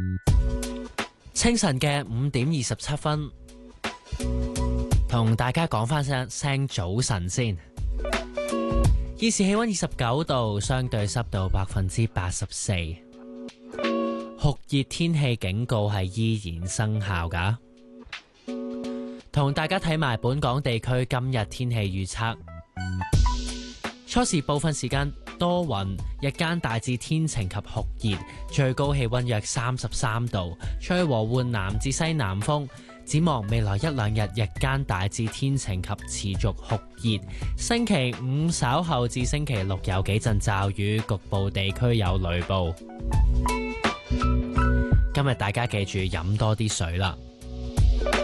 清晨嘅5:27，同大家講翻聲早晨先。現時氣溫29度，相對濕度84%，酷熱天氣警告係依然生效㗎。同大家睇埋本港地區今日天氣預測。初時部分時間多雲，日間大致天晴及酷熱，最高氣溫約33度，吹和緩南至西南風。展望未來一兩日，日間大致天晴及持續酷熱。星期五稍後至星期六有幾陣驟雨，局部地區有雷暴。今日大家記住飲多啲水啦〜